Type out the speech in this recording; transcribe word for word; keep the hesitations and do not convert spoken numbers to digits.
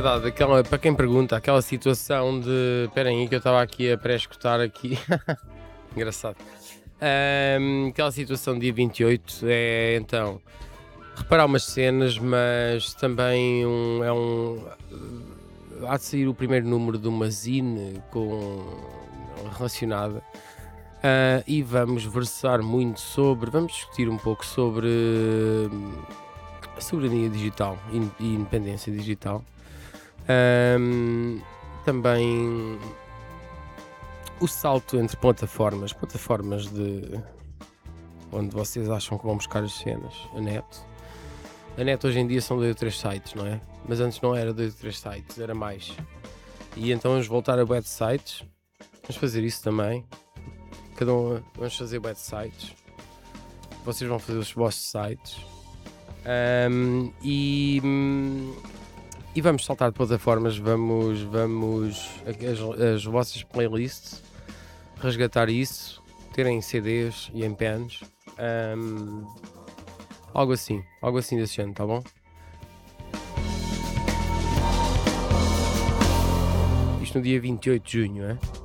verdade, aquela, para quem pergunta, aquela situação de. Esperem aí que eu estava aqui a pré-escutar aqui. Engraçado. Ahm, aquela situação dia vinte e oito é então reparar umas cenas, mas também um, é um. Há de sair o primeiro número de uma zine com, relacionada. Ah, e vamos versar muito sobre. Vamos discutir um pouco sobre hum, a soberania digital e e independência digital. Ahm, também o salto entre plataformas, plataformas de onde vocês acham que vão buscar as cenas, a net. A net hoje em dia são dois ou três sites, não é? Mas antes não era dois ou três sites, era mais. E então vamos voltar a websites. Vamos fazer isso também. Cada um vamos fazer websites. Vocês vão fazer os vossos sites. Ahm, e, hum, e vamos saltar de plataformas. Vamos, vamos as, as vossas playlists, resgatar isso, terem C Ds e em pens. Ahm, algo assim, algo assim desse género, tá bom? Isto no dia vinte e oito de junho, é?